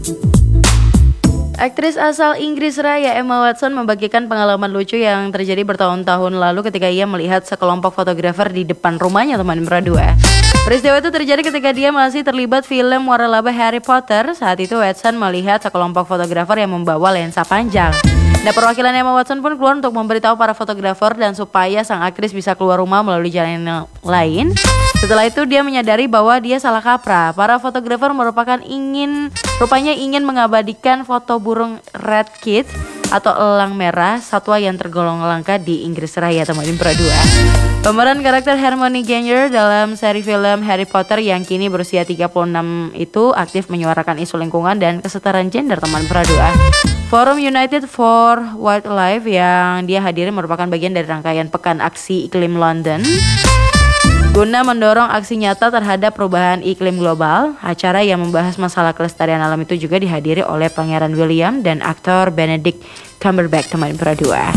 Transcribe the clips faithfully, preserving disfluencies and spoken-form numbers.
Aktris asal Inggris Raya Emma Watson membagikan pengalaman lucu yang terjadi bertahun-tahun lalu ketika ia melihat sekelompok fotografer di depan rumahnya, teman berdua. Peristiwa itu terjadi ketika dia masih terlibat film waralaba Harry Potter. Saat itu Watson melihat sekelompok fotografer yang membawa lensa panjang. Nah, perwakilan Emma Watson pun keluar untuk memberitahu para fotografer dan supaya sang aktris bisa keluar rumah melalui jalan yang lain. Setelah itu dia menyadari bahwa dia salah kaprah. Para fotografer merupakan ingin rupanya ingin mengabadikan foto burung red kit atau elang merah, satwa yang tergolong langka di Inggris Raya, teman berdua. Pemeran karakter Hermione Granger dalam seri film Harry Potter yang kini berusia tiga puluh enam itu aktif menyuarakan isu lingkungan dan kesetaraan gender, teman berdua. Forum United for Wildlife yang dia hadiri merupakan bagian dari rangkaian Pekan Aksi Iklim London guna mendorong aksi nyata terhadap perubahan iklim global. Acara yang membahas masalah kelestarian alam itu juga dihadiri oleh Pangeran William dan aktor Benedict Cumberbatch, teman berdua.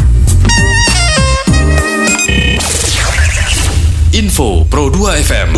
Info Pro dua F M.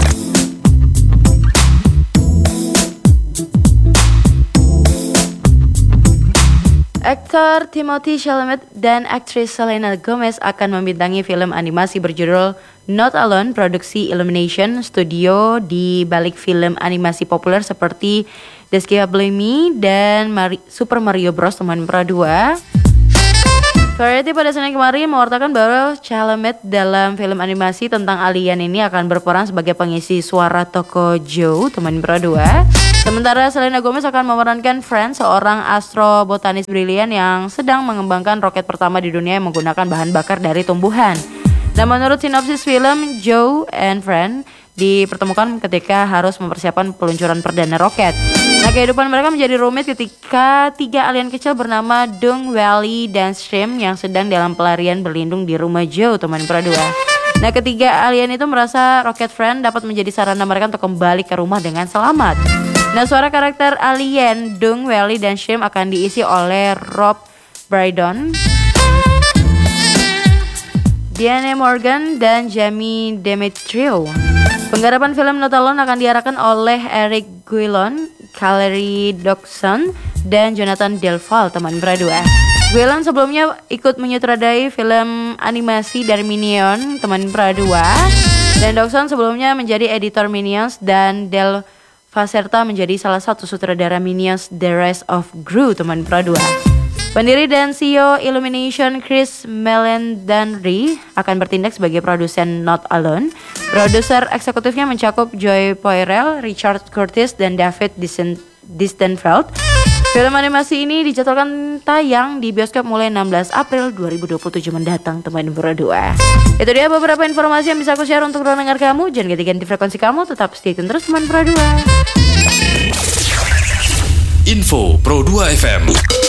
Aktor Timothée Chalamet dan aktris Selena Gomez akan membintangi film animasi berjudul Not Alone, produksi Illumination Studio. Di balik film animasi populer seperti Despicable Me dan Mari- Super Mario Bros, teman berdua. Variety pada Senin kemarin mewartakan bahwa Chalamet dalam film animasi tentang alien ini akan berperan sebagai pengisi suara Toko Joe, teman berdua. Sementara Selena Gomez akan memerankan Fran, seorang astrobotanis brilian yang sedang mengembangkan roket pertama di dunia yang menggunakan bahan bakar dari tumbuhan. Nah, menurut sinopsis film, Joe and Fran dipertemukan ketika harus mempersiapkan peluncuran perdana roket. Nah, kehidupan mereka menjadi rumit ketika tiga alien kecil bernama Dung, Wally, dan Shrimp yang sedang dalam pelarian berlindung di rumah Joe, teman berdua. Nah, ketiga alien itu merasa roket Fran dapat menjadi sarana mereka untuk kembali ke rumah dengan selamat. Nah, suara karakter alien Dung, Wally, dan Shrimp akan diisi oleh Rob Brydon, Diane Morgan, dan Jamie Demetriou. Penggarapan film Not Alone akan diarahkan oleh Eric Guillon, Valerie Dodson, dan Jonathan Delval, teman berdua. Guillon sebelumnya ikut menyutradai film animasi dari Minion, teman berdua, dan Dodson sebelumnya menjadi editor Minions, dan Del Vaserta menjadi salah satu sutradara Minions The Rise of Gru, teman berdua. Pendiri dan C E O Illumination Chris Meledandri akan bertindak sebagai produsen Not Alone. Produser eksekutifnya mencakup Joy Poirel, Richard Curtis, dan David Distenfeld. Film animasi ini dijadwalkan tayang di bioskop mulai enam belas April dua ribu dua puluh tujuh mendatang, teman berdua. Itu dia beberapa informasi yang bisa aku share untuk pendengar kamu. Jangan ganti-ganti frekuensi kamu, tetap stay tune terus, teman berdua. Info Pro dua F M.